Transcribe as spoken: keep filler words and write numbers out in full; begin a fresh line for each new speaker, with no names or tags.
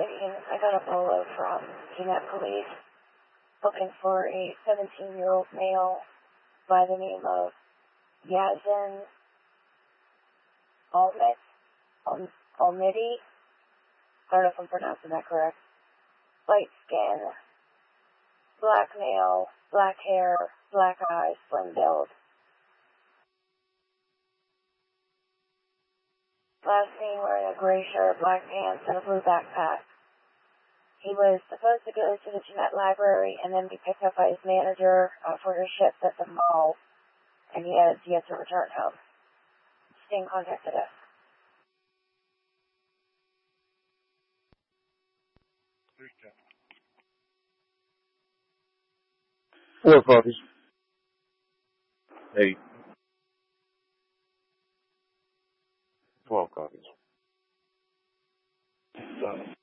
Station. I got a bolo from Jeanette Police looking for a seventeen-year-old male by the name of Yazin Almit, Al- Almidi. I don't know if I'm pronouncing that correct. Light skin, black male, black hair, black eyes, slim build. Last seen wearing a gray shirt, black pants, and a blue backpack. He was supposed to go to the Jeanette Library and then be picked up by his manager uh, for his shift at the mall, and he has yet to return home. Sting contacted us.
Four copies. Eight. Twelve copies. Uh,